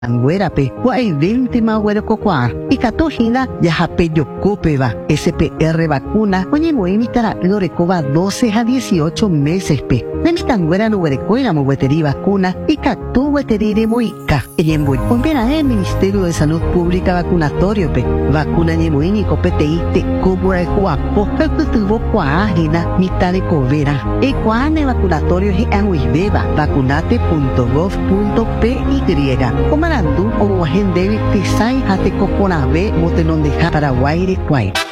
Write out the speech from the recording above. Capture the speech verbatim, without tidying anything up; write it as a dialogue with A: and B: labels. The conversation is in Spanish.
A: Anguerape, guay veinte maguero cocoa, y catojina ya japeyo copeva, S P R vacuna, oye moimitara lorecoba doce a dieciocho meses pe. Nemitanguera no huerecoira mo hueteri vacuna, y cactu hueterire moica. Eyemboy, pompera el Ministerio de Salud Pública vacunatorio pe, vacuna ñemoini copeteite, cobra cuapo, tuvo cuajina, mitad de covera. E cuane vacunatorio es anguibeba, vacunate punto gov punto p y. Como Manandú o Guajendevi, Tisay, Jate Coconabe, Motelón de Paraguay, Recuay.